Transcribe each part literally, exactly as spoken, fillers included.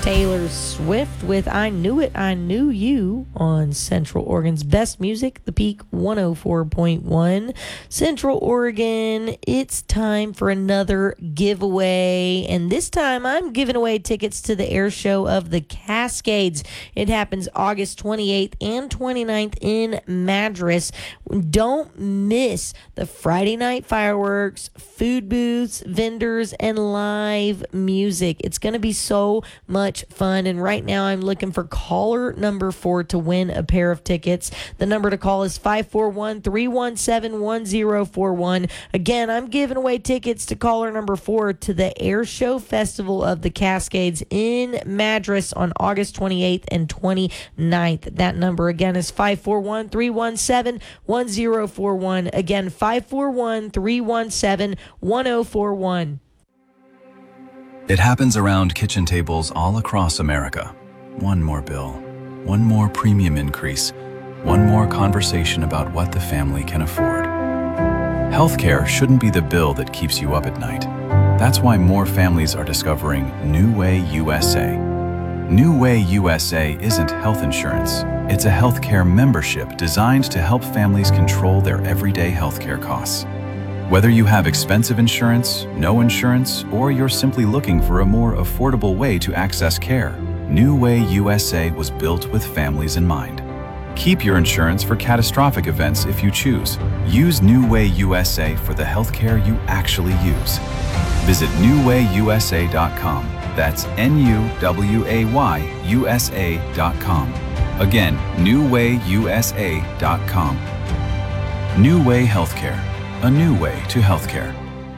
Taylor Swift with I Knew It, I Knew You on Central Oregon's best music, The Peak one oh four point one. Central Oregon, it's time for another giveaway. And this time I'm giving away tickets to the air show of the Cascades. It happens August twenty-eighth and twenty-ninth in Madras. Don't miss the Friday night fireworks, food booths, vendors, and live music. It's going to be so much fun. And right now I'm looking for caller number four to win a pair of tickets. The number to call is five four one, three one seven, one oh four one. Again, I'm giving away tickets to caller number four to the Air Show Festival of the Cascades in Madras on August twenty-eighth and twenty-ninth. That number again is five four one, three one seven, one oh four one. Again, five four one, three one seven, one oh four one. It happens around kitchen tables all across America. One more bill, one more premium increase, one more conversation about what the family can afford. Healthcare shouldn't be the bill that keeps you up at night. That's why more families are discovering New Way U S A. New Way U S A isn't health insurance. It's a healthcare membership designed to help families control their everyday healthcare costs. Whether you have expensive insurance, no insurance, or you're simply looking for a more affordable way to access care, New Way U S A was built with families in mind. Keep your insurance for catastrophic events if you choose. Use New Way U S A for the healthcare you actually use. Visit new way u s a dot com. That's N U W A Y U S A dot com. Again, new way u s a dot com. New Way Healthcare. A new way to healthcare.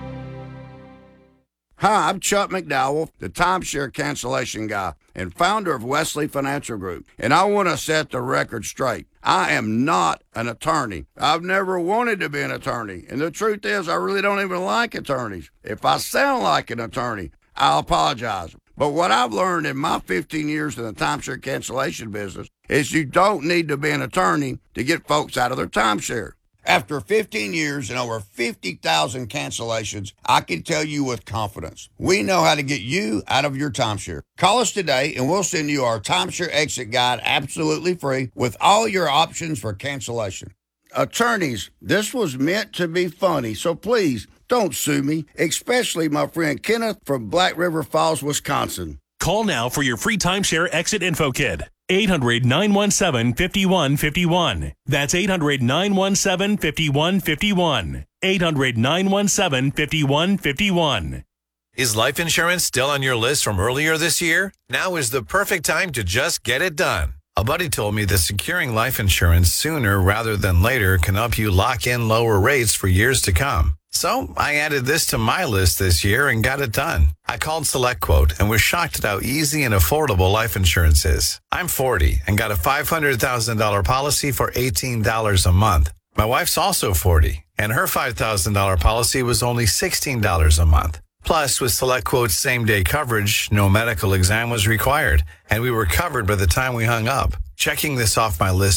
Hi, I'm Chuck McDowell, the timeshare cancellation guy and founder of Wesley Financial Group. And I want to set the record straight. I am not an attorney. I've never wanted to be an attorney. And the truth is, I really don't even like attorneys. If I sound like an attorney, I'll apologize. But what I've learned in my fifteen years in the timeshare cancellation business is you don't need to be an attorney to get folks out of their timeshare. After fifteen years and over fifty thousand cancellations, I can tell you with confidence, we know how to get you out of your timeshare. Call us today and we'll send you our timeshare exit guide absolutely free with all your options for cancellation. Attorneys, this was meant to be funny, so please don't sue me, especially my friend Kenneth from Black River Falls, Wisconsin. Call now for your free timeshare exit info kit. eight hundred, nine one seven, five one five one. That's eight hundred, nine one seven, five one five one. eight hundred, nine one seven, five one five one. Is life insurance still on your list from earlier this year? Now is the perfect time to just get it done. A buddy told me that securing life insurance sooner rather than later can help you lock in lower rates for years to come. So I added this to my list this year and got it done. I called SelectQuote and was shocked at how easy and affordable life insurance is. I'm forty and got a five hundred thousand dollars policy for eighteen dollars a month. My wife's also forty and her five thousand dollars policy was only sixteen dollars a month. Plus, with SelectQuote's same-day coverage, no medical exam was required, and we were covered by the time we hung up. Checking this off my list